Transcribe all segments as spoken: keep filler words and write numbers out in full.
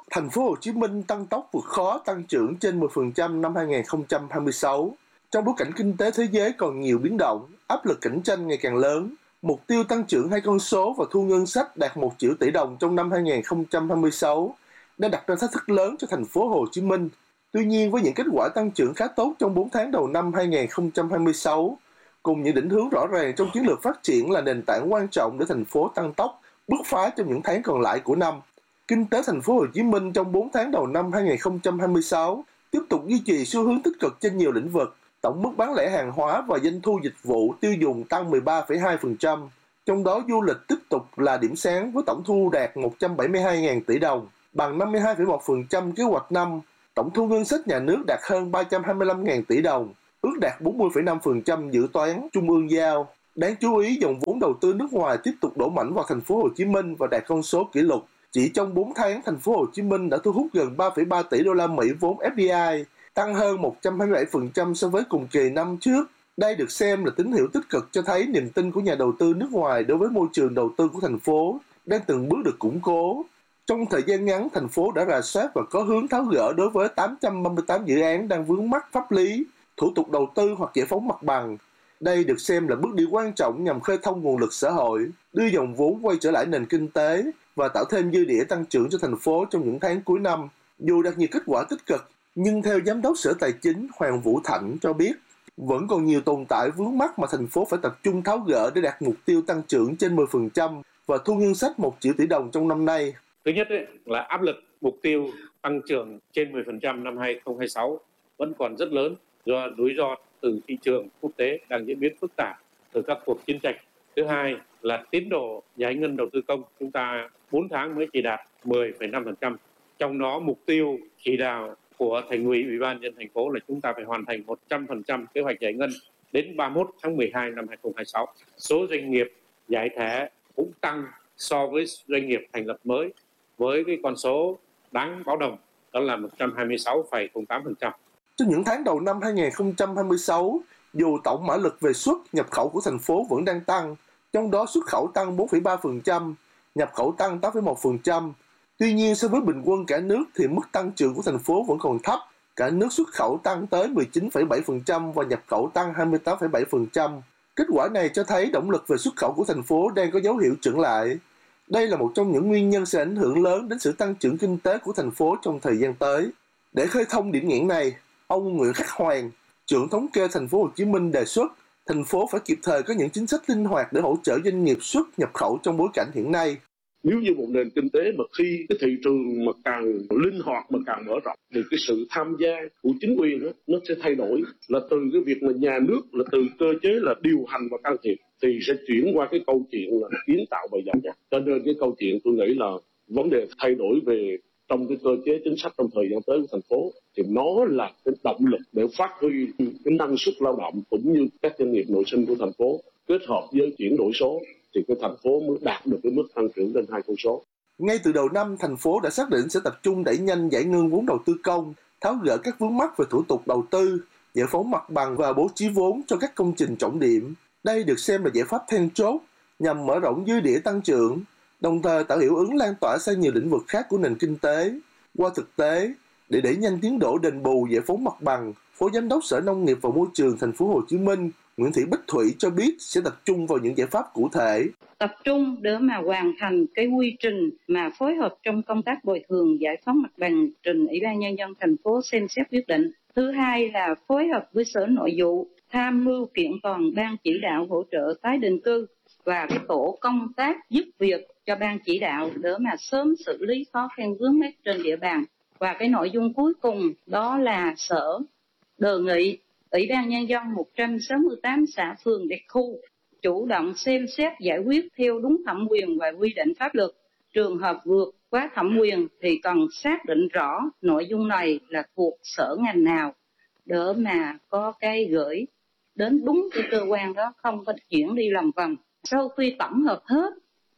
Thành phố Hồ Chí Minh tăng tốc vượt khó tăng trưởng trên mười phần trăm năm hai nghìn không trăm hai mươi sáu. Trong bối cảnh kinh tế thế giới còn nhiều biến động, áp lực cạnh tranh ngày càng lớn, mục tiêu tăng trưởng hai con số và thu ngân sách đạt một triệu tỷ đồng trong năm hai nghìn không trăm hai mươi sáu đã đặt ra thách thức lớn cho thành phố Hồ Chí Minh. Tuy nhiên, với những kết quả tăng trưởng khá tốt trong bốn tháng đầu năm hai nghìn không trăm hai mươi sáu, cùng những định hướng rõ ràng trong chiến lược phát triển là nền tảng quan trọng để thành phố tăng tốc, bứt phá trong những tháng còn lại của năm. Kinh tế thành phố Hồ Chí Minh trong bốn tháng đầu năm hai nghìn không trăm hai mươi sáu tiếp tục duy trì xu hướng tích cực trên nhiều lĩnh vực. Tổng mức bán lẻ hàng hóa và doanh thu dịch vụ tiêu dùng tăng mười ba phẩy hai phần trăm, trong đó du lịch tiếp tục là điểm sáng với tổng thu đạt một trăm bảy mươi hai nghìn tỷ đồng, bằng năm mươi hai phẩy một phần trăm kế hoạch năm. Tổng thu ngân sách nhà nước đạt hơn ba trăm hai mươi lăm nghìn tỷ đồng, ước đạt bốn mươi phẩy năm phần trăm dự toán trung ương giao. Đáng chú ý, dòng vốn đầu tư nước ngoài tiếp tục đổ mạnh vào thành phố Hồ Chí Minh và đạt con số kỷ lục. Chỉ trong bốn tháng, thành phố Hồ Chí Minh đã thu hút gần ba phẩy ba tỷ đô la Mỹ vốn ép đê i, tăng hơn một trăm hai mươi bảy phần trăm so với cùng kỳ năm trước. Đây được xem là tín hiệu tích cực cho thấy niềm tin của nhà đầu tư nước ngoài đối với môi trường đầu tư của thành phố đang từng bước được củng cố. Trong thời gian ngắn, thành phố đã rà soát và có hướng tháo gỡ đối với tám trăm ba mươi tám dự án đang vướng mắc pháp lý, thủ tục đầu tư hoặc giải phóng mặt bằng. Đây được xem là bước đi quan trọng nhằm khơi thông nguồn lực xã hội, đưa dòng vốn quay trở lại nền kinh tế và tạo thêm dư địa tăng trưởng cho thành phố trong những tháng cuối năm. Dù đạt nhiều kết quả tích cực, nhưng theo Giám đốc Sở Tài chính Hoàng Vũ Thạnh cho biết, vẫn còn nhiều tồn tại vướng mắc mà thành phố phải tập trung tháo gỡ để đạt mục tiêu tăng trưởng trên mười phần trăm và thu ngân sách một triệu tỷ đồng trong năm nay. Thứ nhất ấy, là áp lực mục tiêu tăng trưởng trên mười phần trăm năm hai nghìn không trăm hai mươi sáu vẫn còn rất lớn do rủi ro từ thị trường quốc tế đang diễn biến phức tạp từ các cuộc chiến tranh. Thứ hai là tiến độ giải ngân đầu tư công, chúng ta bốn tháng mới chỉ đạt mười phẩy năm phần trăm. Trong đó mục tiêu chỉ đạo của Thành ủy, Ủy ban nhân dân thành phố là chúng ta phải hoàn thành một trăm phần trăm kế hoạch giải ngân đến ba mươi mốt tháng mười hai năm hai nghìn không trăm hai mươi sáu. Số doanh nghiệp giải thể cũng tăng so với doanh nghiệp thành lập mới với cái con số đáng báo động, đó là một trăm hai mươi sáu phẩy không tám phần trăm. Trong những tháng đầu năm hai nghìn không trăm hai mươi sáu, dù tổng mã lực về xuất nhập khẩu của thành phố vẫn đang tăng, trong đó xuất khẩu tăng bốn phẩy ba phần trăm, nhập khẩu tăng tám phẩy một phần trăm. Tuy nhiên, so với bình quân cả nước thì mức tăng trưởng của thành phố vẫn còn thấp. Cả nước xuất khẩu tăng tới mười chín phẩy bảy phần trăm và nhập khẩu tăng hai mươi tám phẩy bảy phần trăm. Kết quả này cho thấy động lực về xuất khẩu của thành phố đang có dấu hiệu chững lại. Đây là một trong những nguyên nhân sẽ ảnh hưởng lớn đến sự tăng trưởng kinh tế của thành phố trong thời gian tới. Để khơi thông điểm nghẽn này, ông Nguyễn Khắc Hoàng, trưởng thống kê thành phố Hồ Chí Minh đề xuất thành phố phải kịp thời có những chính sách linh hoạt để hỗ trợ doanh nghiệp xuất nhập khẩu trong bối cảnh hiện nay. Nếu như một nền kinh tế mà khi cái thị trường mà càng linh hoạt mà càng mở rộng thì cái sự tham gia của chính quyền đó, nó sẽ thay đổi, là từ cái việc mà nhà nước là từ cơ chế là điều hành và can thiệp thì sẽ chuyển qua cái câu chuyện là kiến tạo và dẫn dắt. Cho nên cái câu chuyện tôi nghĩ là vấn đề thay đổi về trong cái cơ chế chính sách trong thời gian tới của thành phố thì nó là cái động lực để phát huy cái năng suất lao động cũng như các doanh nghiệp nội sinh của thành phố kết hợp với chuyển đổi số thì cái thành phố mới đạt được cái mức tăng trưởng lên hai con số. Ngay từ đầu năm, thành phố đã xác định sẽ tập trung đẩy nhanh giải ngân vốn đầu tư công, tháo gỡ các vướng mắc về thủ tục đầu tư, giải phóng mặt bằng và bố trí vốn cho các công trình trọng điểm. Đây được xem là giải pháp then chốt nhằm mở rộng dư địa tăng trưởng, đồng thời tạo hiệu ứng lan tỏa sang nhiều lĩnh vực khác của nền kinh tế. Qua thực tế, để đẩy nhanh tiến độ đền bù giải phóng mặt bằng, Phó Giám đốc Sở Nông nghiệp và Môi trường thành phố Hồ Chí Minh Nguyễn Thị Bích Thủy cho biết sẽ tập trung vào những giải pháp cụ thể. Tập trung để mà hoàn thành cái quy trình mà phối hợp trong công tác bồi thường giải phóng mặt bằng trình Ủy ban Nhân dân thành phố xem xét quyết định. Thứ hai là phối hợp với Sở Nội vụ tham mưu kiện toàn ban chỉ đạo hỗ trợ tái định cư và cái tổ công tác giúp việc cho ban chỉ đạo để mà sớm xử lý khó khăn vướng mắc trên địa bàn. Và cái nội dung cuối cùng đó là Sở đề nghị Ủy ban Nhân dân một trăm sáu mươi tám xã phường đặc khu chủ động xem xét giải quyết theo đúng thẩm quyền và quy định pháp luật. Trường hợp vượt quá thẩm quyền thì cần xác định rõ nội dung này là thuộc sở ngành nào để mà có cái gửi đến đúng cái cơ quan đó, không có chuyển đi lòng vòng. Sau khi tổng hợp hết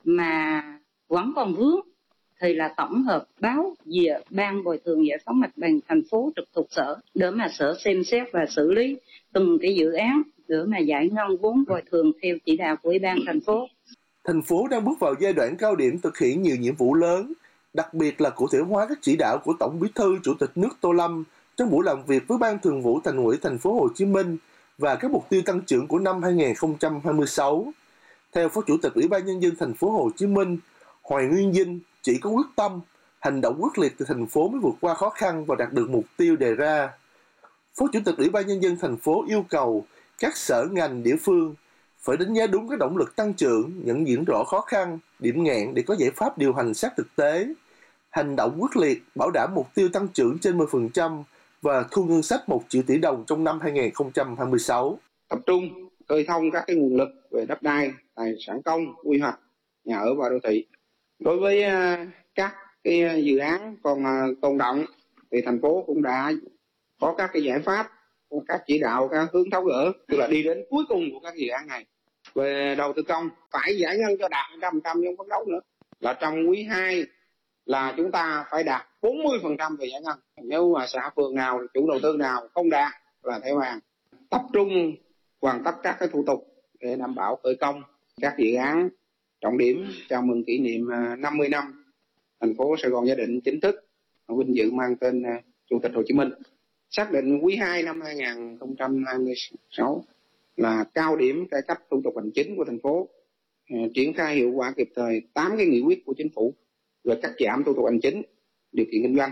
mà vẫn còn vướng thì là tổng hợp báo về ban bồi thường giải phóng mặt bằng thành phố trực thuộc sở để mà sở xem xét và xử lý từng cái dự án để mà giải ngân vốn bồi thường theo chỉ đạo của Ủy ban thành phố. Thành phố đang bước vào giai đoạn cao điểm thực hiện nhiều nhiệm vụ lớn đặc biệt là cụ thể hóa các chỉ đạo của Tổng Bí thư Chủ tịch nước Tô Lâm trong buổi làm việc với Ban Thường vụ Thành ủy Thành phố Hồ Chí Minh và các mục tiêu tăng trưởng của năm hai nghìn không trăm hai mươi sáu. Theo Phó Chủ tịch Ủy ban Nhân dân Thành phố Hồ Chí Minh, Hoàng Nguyên Dinh, chỉ có quyết tâm, hành động quyết liệt thì thành phố mới vượt qua khó khăn và đạt được mục tiêu đề ra. Phó Chủ tịch Ủy ban Nhân dân thành phố yêu cầu các sở ngành địa phương phải đánh giá đúng các động lực tăng trưởng, nhận diện rõ khó khăn, điểm nghẹn để có giải pháp điều hành sát thực tế, hành động quyết liệt, bảo đảm mục tiêu tăng trưởng trên mười phần trăm và thu ngân sách một triệu tỷ đồng trong năm hai nghìn không trăm hai mươi sáu. Tập trung khơi thông các cái nguồn lực về đất đai, tài sản công, quy hoạch, nhà ở và đô thị. Đối với các cái dự án còn tồn động thì thành phố cũng đã có các cái giải pháp, các chỉ đạo, các hướng tháo gỡ, tức là đi đến cuối cùng của các dự án này. Về đầu tư công phải giải ngân cho đạt một trăm phần trăm trong phấn đấu nữa, là trong quý hai là chúng ta phải đạt bốn mươi phần trăm về giải ngân. Nếu mà xã phường nào, chủ đầu tư nào không đạt là thẻ vàng. Tập trung hoàn tất các cái thủ tục để đảm bảo khởi công các dự án trọng điểm chào mừng kỷ niệm năm mươi năm thành phố Sài Gòn Gia Định chính thức vinh dự mang tên Chủ tịch Hồ Chí Minh. Xác định quý hai năm hai nghìn không trăm hai mươi sáu là cao điểm cải cách thủ tục hành chính của thành phố, triển khai hiệu quả kịp thời tám cái nghị quyết của chính phủ về cắt giảm thủ tục hành chính, điều kiện kinh doanh,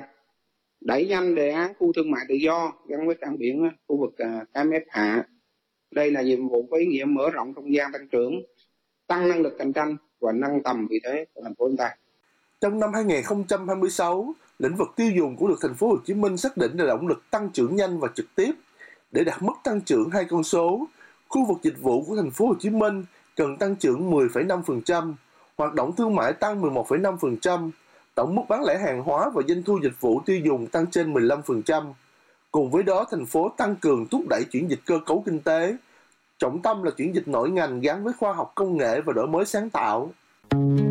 đẩy nhanh đề án khu thương mại tự do gắn với cảng biển khu vực Cái Mép Hạ. Đây là nhiệm vụ có ý nghĩa mở rộng không gian tăng trưởng, tăng năng lực cạnh tranh và nâng tầm vị thế của thành phố chúng ta. Trong năm hai nghìn không trăm hai mươi sáu, lĩnh vực tiêu dùng cũng được thành phố Hồ Chí Minh xác định là động lực tăng trưởng nhanh và trực tiếp. Để đạt mức tăng trưởng hai con số, khu vực dịch vụ của thành phố Hồ Chí Minh cần tăng trưởng mười phẩy năm phần trăm, hoạt động thương mại tăng mười một phẩy năm phần trăm, tổng mức bán lẻ hàng hóa và doanh thu dịch vụ tiêu dùng tăng trên mười lăm phần trăm. Cùng với đó, thành phố tăng cường thúc đẩy chuyển dịch cơ cấu kinh tế, trọng tâm là chuyển dịch nội ngành gắn với khoa học công nghệ và đổi mới sáng tạo.